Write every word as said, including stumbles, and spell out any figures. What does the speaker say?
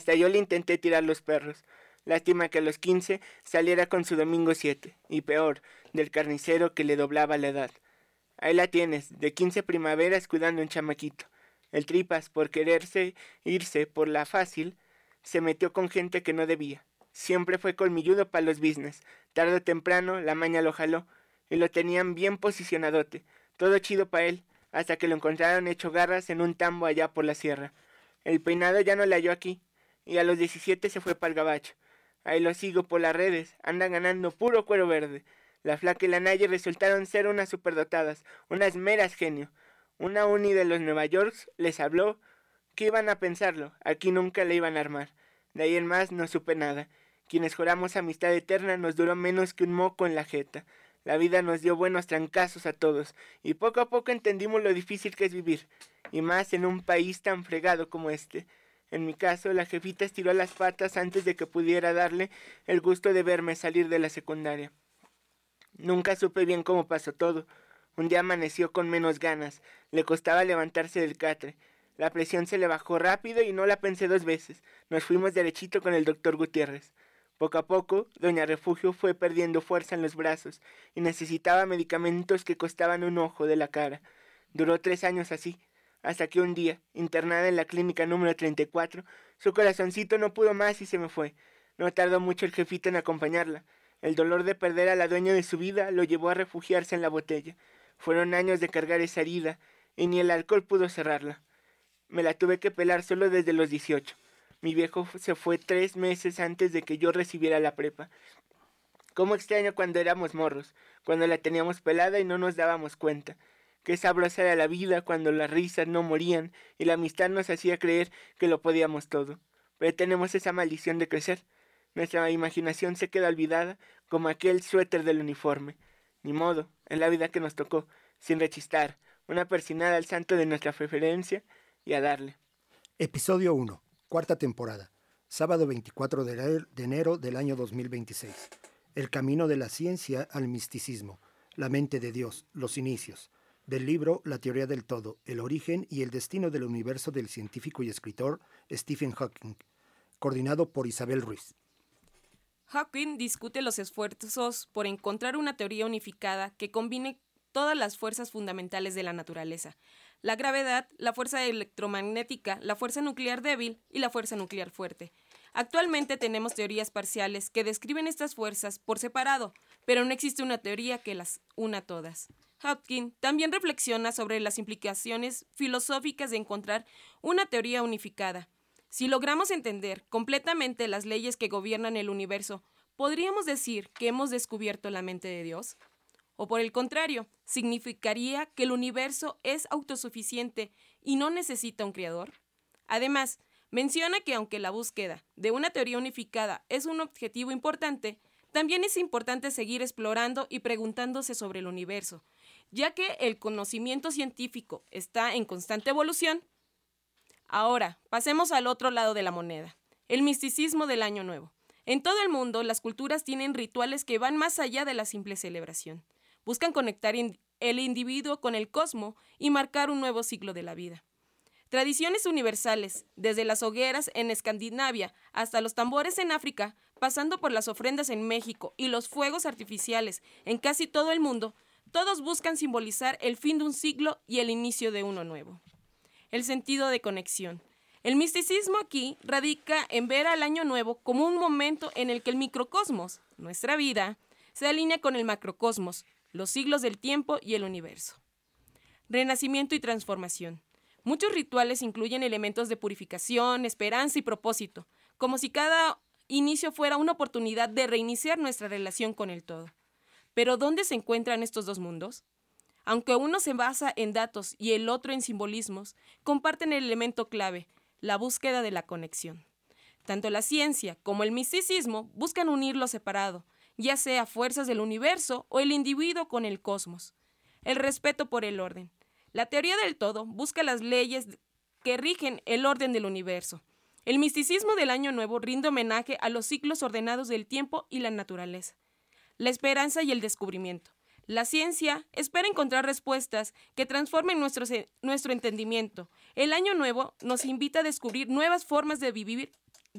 Hasta yo le intenté tirar los perros. Lástima que a los quince saliera con su domingo siete, y peor, del carnicero que le doblaba la edad. Ahí la tienes, de quince primaveras cuidando un chamaquito. El tripas, por quererse irse por la fácil, se metió con gente que no debía. Siempre fue colmilludo para los business. Tarde o temprano la maña lo jaló, y lo tenían bien posicionadote. Todo chido para él, hasta que lo encontraron hecho garras en un tambo allá por la sierra. El peinado ya no le halló aquí, y a los diecisiete se fue para el gabacho. Ahí lo sigo por las redes, anda ganando puro cuero verde. La flaca y la Naye resultaron ser unas superdotadas, unas meras genio. Una uni de los Nueva York les habló que iban a pensarlo, aquí nunca le iban a armar. De ahí en más no supe nada. Quienes juramos amistad eterna nos duró menos que un moco en la jeta. La vida nos dio buenos trancazos a todos, y poco a poco entendimos lo difícil que es vivir, y más en un país tan fregado como este. En mi caso, la jefita estiró las patas antes de que pudiera darle el gusto de verme salir de la secundaria. Nunca supe bien cómo pasó todo. Un día amaneció con menos ganas, le costaba levantarse del catre. La presión se le bajó rápido y no la pensé dos veces. Nos fuimos derechito con el doctor Gutiérrez. Poco a poco, doña Refugio fue perdiendo fuerza en los brazos y necesitaba medicamentos que costaban un ojo de la cara. Duró tres años así, hasta que un día, internada en la clínica número treinta y cuatro, su corazoncito no pudo más y se me fue. No tardó mucho el jefito en acompañarla. El dolor de perder a la dueña de su vida lo llevó a refugiarse en la botella. Fueron años de cargar esa herida, y ni el alcohol pudo cerrarla. Me la tuve que pelar solo desde los dieciocho. Mi viejo se fue tres meses antes de que yo recibiera la prepa. Cómo extraño cuando éramos morros, cuando la teníamos pelada y no nos dábamos cuenta. Qué sabrosa era la vida cuando las risas no morían y la amistad nos hacía creer que lo podíamos todo. Pero tenemos esa maldición de crecer. Nuestra imaginación se queda olvidada como aquel suéter del uniforme. Ni modo, es la vida que nos tocó, sin rechistar, una persinada al santo de nuestra preferencia y a darle. Episodio uno, cuarta temporada, sábado veinticuatro de enero del año dos mil veintiséis. El camino de la ciencia al misticismo, la mente de Dios, los inicios. Del libro La teoría del todo, el origen y el destino del universo del científico y escritor Stephen Hawking, coordinado por Isabel Ruiz. Hawking discute los esfuerzos por encontrar una teoría unificada que combine todas las fuerzas fundamentales de la naturaleza: la gravedad, la fuerza electromagnética, la fuerza nuclear débil y la fuerza nuclear fuerte. Actualmente tenemos teorías parciales que describen estas fuerzas por separado, pero no existe una teoría que las una todas. Hawking también reflexiona sobre las implicaciones filosóficas de encontrar una teoría unificada. Si logramos entender completamente las leyes que gobiernan el universo, ¿podríamos decir que hemos descubierto la mente de Dios? O por el contrario, ¿significaría que el universo es autosuficiente y no necesita un creador? Además, menciona que aunque la búsqueda de una teoría unificada es un objetivo importante, también es importante seguir explorando y preguntándose sobre el universo, ya que el conocimiento científico está en constante evolución. Ahora, pasemos al otro lado de la moneda, el misticismo del Año Nuevo. En todo el mundo, las culturas tienen rituales que van más allá de la simple celebración. Buscan conectar in- el individuo con el cosmos y marcar un nuevo ciclo de la vida. Tradiciones universales, desde las hogueras en Escandinavia hasta los tambores en África, pasando por las ofrendas en México y los fuegos artificiales en casi todo el mundo, todos buscan simbolizar el fin de un siglo y el inicio de uno nuevo. El sentido de conexión. El misticismo aquí radica en ver al Año Nuevo como un momento en el que el microcosmos, nuestra vida, se alinea con el macrocosmos, los siglos del tiempo y el universo. Renacimiento y transformación. Muchos rituales incluyen elementos de purificación, esperanza y propósito, como si cada inicio fuera una oportunidad de reiniciar nuestra relación con el todo. Pero ¿dónde se encuentran estos dos mundos? Aunque uno se basa en datos y el otro en simbolismos, comparten el elemento clave, la búsqueda de la conexión. Tanto la ciencia como el misticismo buscan unir lo separado, ya sea fuerzas del universo o el individuo con el cosmos. El respeto por el orden. La teoría del todo busca las leyes que rigen el orden del universo. El misticismo del Año Nuevo rinde homenaje a los ciclos ordenados del tiempo y la naturaleza. La esperanza y el descubrimiento. La ciencia espera encontrar respuestas que transformen nuestro, nuestro entendimiento. El Año Nuevo nos invita a descubrir nuevas formas de vivir